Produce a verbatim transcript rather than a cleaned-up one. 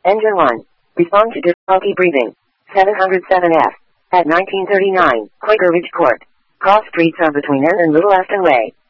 Engine one. Respond to difficulty breathing. seven oh seven F. At nineteen thirty-nine, Quaker Ridge Court. Cross streets are between N and Little Aston Way.